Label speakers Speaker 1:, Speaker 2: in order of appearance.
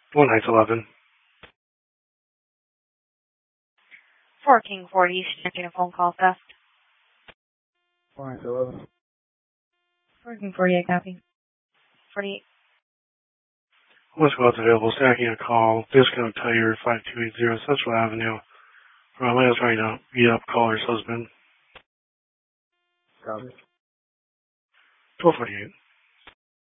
Speaker 1: One Heights 11.
Speaker 2: 4 King 40, making a phone call theft.
Speaker 3: 1 Heights 11.
Speaker 2: 4 King 48, copy. 48.
Speaker 1: West Wells available, stacking a call, discount tire, 5280 Central Avenue. Romeo is trying to beat up caller's husband.
Speaker 3: Copy.
Speaker 1: 1248.